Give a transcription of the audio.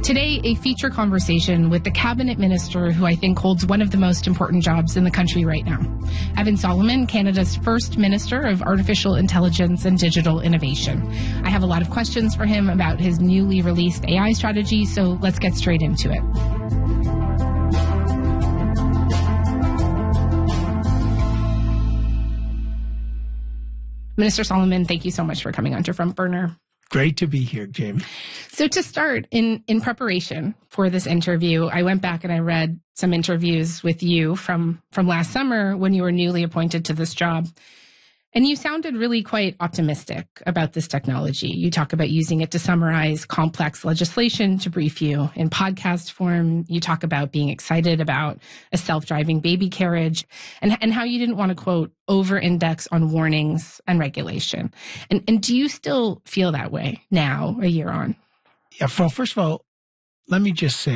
Today, a feature conversation with the cabinet minister who I think holds one of the most important jobs in the country right now. Evan Solomon, Canada's first Minister of Artificial Intelligence and Digital Innovation. I have a lot of questions for him about his newly released AI strategy, so let's get straight into it. Minister Solomon, thank you so much for coming on to Front Burner. Great to be here, Jamie. So to start, in preparation for this interview, I went back and I read some interviews with you from last summer when you were newly appointed to this job. And you sounded really quite optimistic about this technology. You talk about using it to summarize complex legislation to brief you in podcast form. You talk about being excited about a self-driving baby carriage and how you didn't want to, quote, over-index on warnings and regulation. And do you still feel that way now, a year on? Yeah, well, first of all, let me just say